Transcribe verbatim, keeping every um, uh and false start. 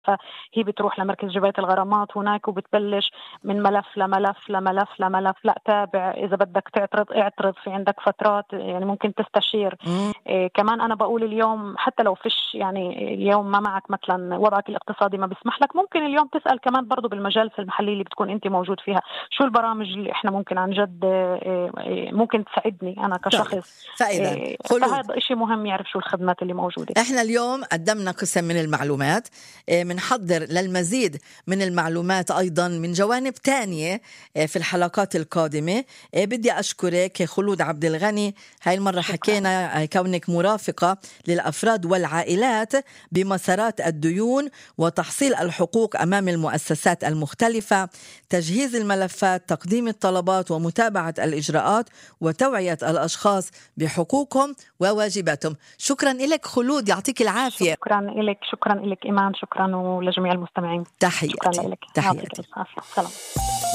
فهي بتروح لمركز جباية الغرامات هناك وبتبلش من ملف لملف لملف لملف. لا تابع، إذا بدك تعترض اعترض، في عندك فترات يعني ممكن تستشير. إيه كمان أنا بقول اليوم حتى لو فيش يعني اليوم ما معك مثلا وضعك الاقتصادي ما بيسمح لك، ممكن اليوم تسأل كمان برضو بالمجالس المحلية اللي بتكون أنت موجود فيها شو البرامج اللي إحنا ممكن عن جد إيه ممكن تساعدني أنا كشخص. فإذا إيه خلود، فهذا إشي مهم يعرف شو الخدمات اللي موجودة. احنا اليوم قدمنا قسم من المعلومات، منحضر للمزيد من المعلومات أيضا من جوانب تانية في الحلقات القادمة. بدي أشكرك خلود عبد الغني. هاي المرة حكينا كونك مرافقة للأفراد والعائلات بمسارات الديون وتحصيل الحقوق أمام المؤسسات المختلفة، تجهيز الملفات، تقديم الطلبات ومتابعة الإجراءات وتوعية الأشخاص بحقوقهم وواجباتهم. شكرا لك خلود، يعطيك العافية. شكرا لك، شكرا لك إيمان، شكرا ولجميع المستمعين. تحياتي. شكرا لك. تحياتي. سلام.